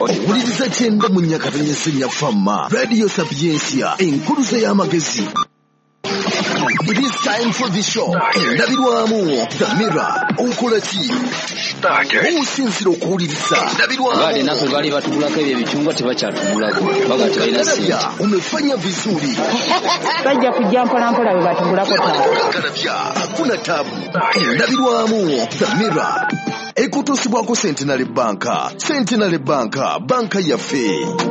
owuliriza kyenda mu Nyakatanya Ssenyafamma Radio Sapiensia enkuluze y'amagezi. It is time for the show. Endabirwamu The Mirror. Okolaki osinzira okuwuliriza Endabirwamu enaku bali batugulako ebyo ebikyungwa tebakyatugulako bagati balina sente. Umefanya vizuri. Bajja kujja mpolampola bwe batugulako hakuna tabu. Endabirwamu The Mirror. Ekutosibwako Centenary Bank. Centenary Bank, banka yaffe.